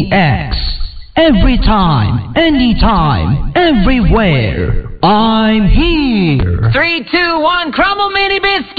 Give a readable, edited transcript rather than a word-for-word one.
ZX. Every time, anytime, everywhere, I'm here. 3, 2, 1, crumble mini biscuit.